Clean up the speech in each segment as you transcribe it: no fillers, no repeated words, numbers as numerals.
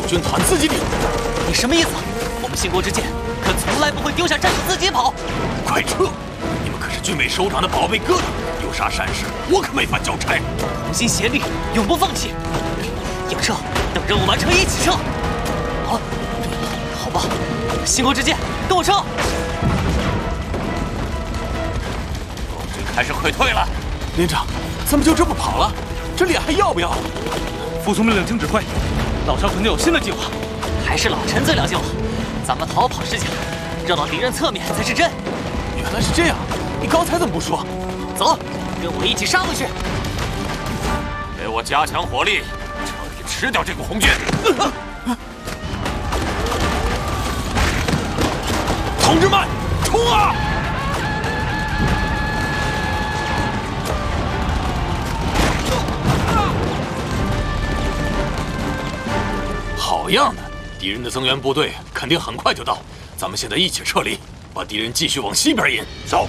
军团自己领。 你什么意思？我们兴国之剑可从来不会丢下战友自己跑。 快撤！你们可是军委首长的宝贝疙瘩，有啥闪失，我可没法交差。 同心协力，永不放弃。要撤，等任务完成一起撤。啊，好吧，兴国之剑，跟我撤。 共军开始溃退了。连长，咱们就这么跑了？这脸还要不要？ 服从命令，听指挥。老巢肯定有新的计划。 还是老陈最了解我。咱们逃跑是假，绕到敌人侧面才是真。 原来是这样，你刚才怎么不说？ 走，跟我一起杀回去。 给我加强火力，彻底吃掉这股红军！同志们，冲啊！好样的！敌人的增援部队肯定很快就到，咱们现在一起撤离，把敌人继续往西边引。走。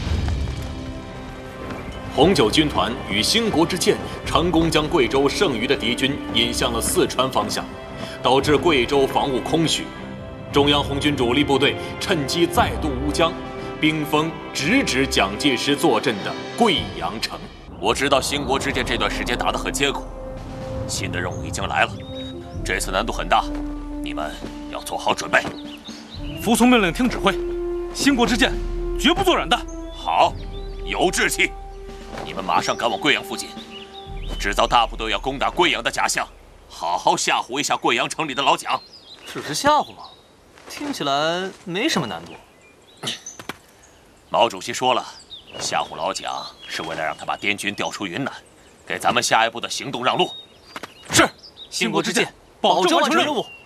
红九军团与兴国之剑成功将贵州剩余的敌军引向了四川方向，导致贵州防务空虚。中央红军主力部队趁机再度乌江，兵锋直指蒋介石坐镇的贵阳城。我知道兴国之剑这段时间打得很艰苦，新的任务已经来了，这次难度很大，你们要做好准备。 服从命令，听指挥。兴国之剑，绝不做软蛋。 好，有志气。你们马上赶往贵阳附近，制造大部队要攻打贵阳的假象，好好吓唬一下贵阳城里的老蒋。 只是吓唬吗？听起来没什么难度。 毛主席说了，吓唬老蒋是为了让他把滇军调出云南，给咱们下一步的行动让路。 是， 兴国之剑，保证完成任务。